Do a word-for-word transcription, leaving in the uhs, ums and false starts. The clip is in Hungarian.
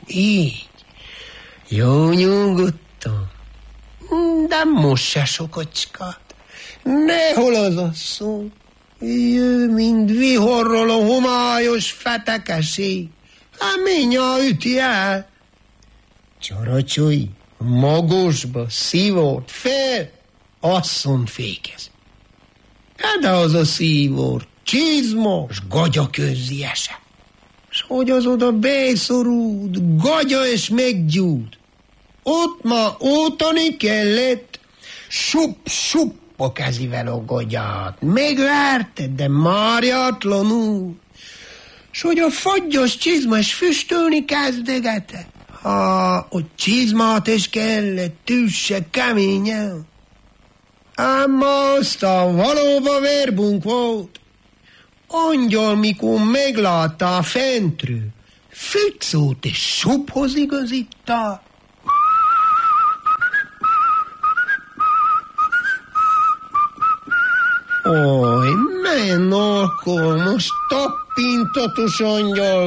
Így. Jó nyugodtan. De most se sokacskat. Nehol az asszony. Jö, mint vihorról a homályos fetekeség. Hát minya üti el. Csaracsolj, magosba, szívort, fel, asszony fékez. De az a szívor, csizmos, gagya közziese. S hogy az oda beszorult, gagya és meggyújt. Ott ma ótani kellett, sup-sup a kezivel a gagyát. Megverte, de márjátlanul. S hogy a fagyos csizmas füstölni kezdegette. Ha, hogy csizmát is kellett, tüsse keményen. Ám aztán valóban verbunk volt. Angyal, mikor meglátta a fentről, füccót és suphoz igazítta. Oj, men akkor most tappintatos angyal